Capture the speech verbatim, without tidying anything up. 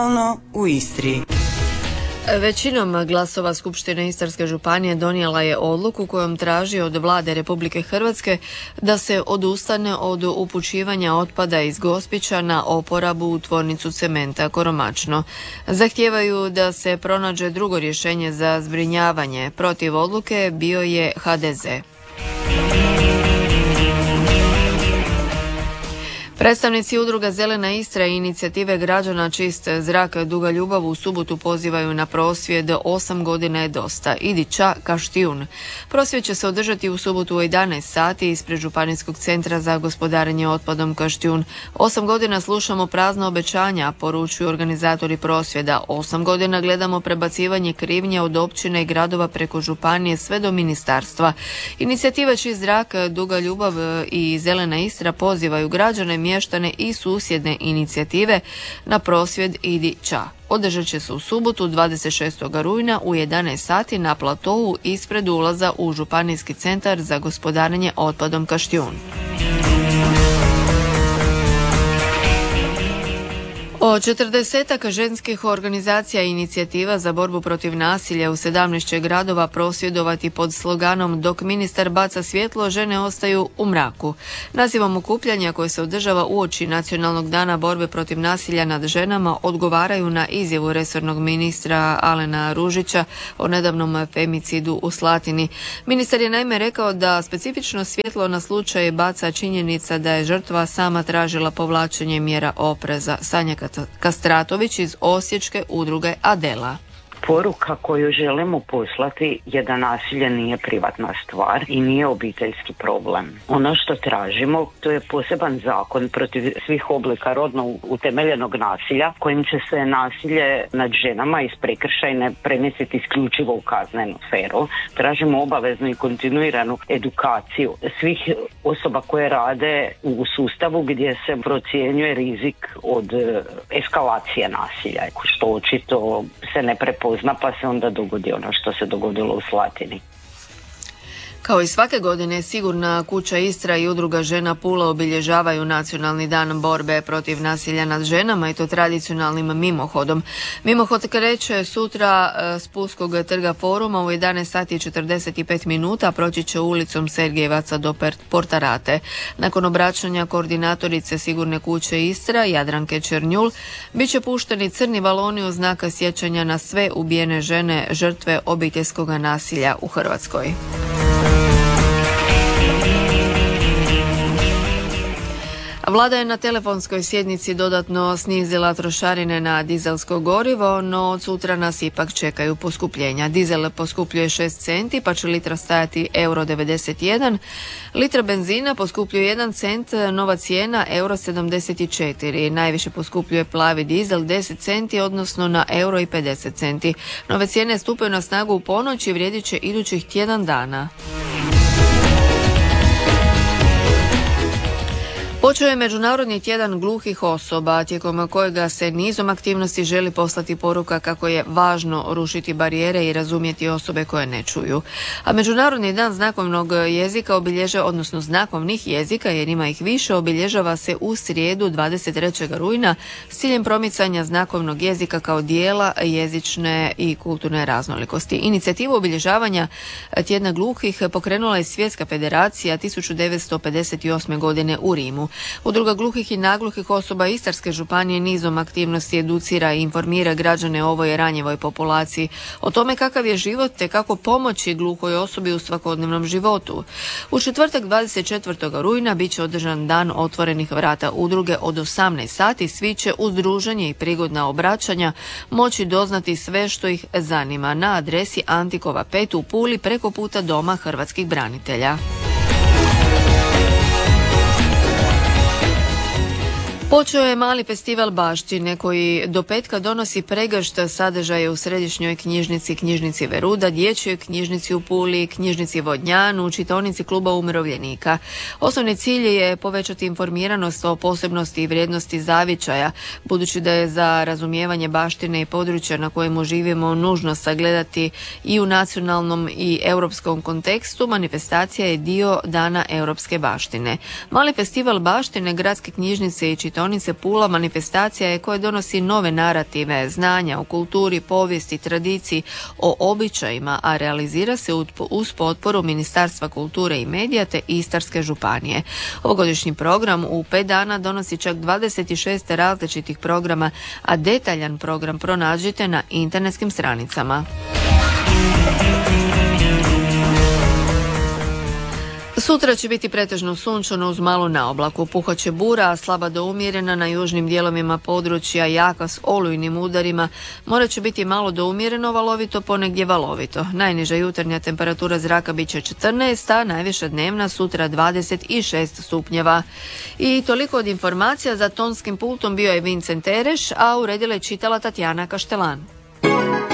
u Istri. Većinom glasova Skupštine Istarske županije donijela je odluku kojom traži od Vlade Republike Hrvatske da se odustane od upućivanja otpada iz Gospića na oporabu u tvornicu cementa Koromačno. Zahtijevaju da se pronađe drugo rješenje za zbrinjavanje. Protiv odluke bio je ha de ze. Predstavnici udruga Zelena Istra i inicijative građana Čist zrak Duga ljubav u subotu pozivaju na prosvjed osam godina je dosta. Idi ča Kaštijun. Prosvjed će se održati u subotu u jedanaest sati ispred Županijskog centra za gospodarenje otpadom Kaštijun. Osam godina slušamo prazna obećanja, poručuju organizatori prosvjeda. Osam godina gledamo prebacivanje krivnje od općine i gradova preko županije sve do ministarstva. Inicijativa Čist zrak Duga ljubav i Zelena Istra pozivaju građane, mještane i susjedne inicijative na prosvjed Idi ča. Održat će se u subotu dvadeset šestog rujna u jedanaest sati na platovu ispred ulaza u Županijski centar za gospodarenje otpadom Kaštijun. Od četrdesetak ženskih organizacija i inicijativa za borbu protiv nasilja u sedamnaest će gradova prosvjedovati pod sloganom Dok ministar baca svjetlo, žene ostaju u mraku. Nazivom okupljanja koje se održava uoči Nacionalnog dana borbe protiv nasilja nad ženama odgovaraju na izjavu resornog ministra Alena Ružića o nedavnom femicidu u Slatini. Ministar je naime rekao da specifično svjetlo na slučaj baca činjenica da je žrtva sama tražila povlačenje mjera opreza. Sanja Kastratović iz osječke udruge Adela. Poruka koju želimo poslati je da nasilje nije privatna stvar i nije obiteljski problem. Ono što tražimo to je poseban zakon protiv svih oblika rodno utemeljenog nasilja kojim će se nasilje nad ženama iz prekršajne premjestiti isključivo u kaznenu sferu. Tražimo obaveznu i kontinuiranu edukaciju svih osoba koje rade u sustavu gdje se procjenjuje rizik od eskalacije nasilja, što očito se ne prepoznaje, pa se onda dogodi ono što se dogodilo u Slatini. Kao i svake godine, Sigurna kuća Istra i udruga žena Pula obilježavaju Nacionalni dan borbe protiv nasilja nad ženama i to tradicionalnim mimohodom. Mimohod kreće sutra s Pulskog trga foruma u jedanaest sati i četrdeset pet minuta, proći će ulicom Sergejevaca do Portarate. Nakon obraćanja koordinatorice Sigurne kuće Istra, Jadranke Černjul, bit će pušteni crni baloni u znak sjećanja na sve ubijene žene žrtve obiteljskog nasilja u Hrvatskoj. Vlada je na telefonskoj sjednici dodatno snizila trošarine na dizelsko gorivo, no od sutra nas ipak čekaju poskupljenja. Dizel poskupljuje šest centi, pa će litra stajati euro devedeset jedan. Litra benzina poskupljuje jedan cent, nova cijena euro sedamdeset četiri. Najviše poskupljuje plavi dizel deset centi, odnosno na euro i pedeset centi. Nove cijene stupaju na snagu u ponoć i vrijedit će idućih tjedan dana. Počeo je Međunarodni tjedan gluhih osoba, tijekom kojega se nizom aktivnosti želi poslati poruka kako je važno rušiti barijere i razumjeti osobe koje ne čuju. A Međunarodni dan znakovnog jezika obilježava, odnosno znakovnih jezika, jer ima ih više, obilježava se u srijedu dvadeset trećeg rujna s ciljem promicanja znakovnog jezika kao dijela jezične i kulturne raznolikosti. Inicijativu obilježavanja tjedna gluhih pokrenula je Svjetska federacija tisuću devetsto pedeset osme. godine u Rimu. Udruga gluhih i nagluhih osoba Istarske županije nizom aktivnosti educira i informira građane o ovoj ranjivoj populaciji, o tome kakav je život te kako pomoći gluhoj osobi u svakodnevnom životu. U četvrtak dvadeset četvrtog rujna bit će održan dan otvorenih vrata udruge od osamnaest sati. Svi će uz druženje i prigodna obraćanja moći doznati sve što ih zanima na adresi Antikova pet u Puli preko puta Doma hrvatskih branitelja. Počeo je mali festival baštine koji do petka donosi pregršt sadržaja u središnjoj knjižnici, knjižnici Veruda, dječjoj knjižnici u Puli, knjižnici Vodnjanu, čitaonici kluba umirovljenika. Osnovni cilj je povećati informiranost o posebnosti i vrijednosti zavičaja, budući da je za razumijevanje baštine i područja na kojemu živimo nužno sagledati i u nacionalnom i europskom kontekstu. Manifestacija je dio Dana europske baštine. Mali festival baštine, gradske knjižnice i čitaonice čitaonice Pula manifestacija je koja donosi nove narative, znanja o kulturi, povijesti, tradiciji, o običajima, a realizira se uz potporu Ministarstva kulture i medija te Istarske županije. Ovogodišnji program u pet dana donosi čak dvadeset šest različitih programa, a detaljan program pronađite na internetskim stranicama. Sutra će biti pretežno sunčano uz malu naoblaku. Puhat će bura, a slaba do umjerena na južnim dijelovima područja, jaka s olujnim udarima. More će biti malo do umjereno, valovito, ponegdje valovito. Najniža jutarnja temperatura zraka bit će četrnaest, a najviša dnevna sutra dvadeset šest stupnjeva. I toliko od informacija. Za tonskim pultom bio je Vincent Tereš, a uredila je čitala Tatjana Kaštelan.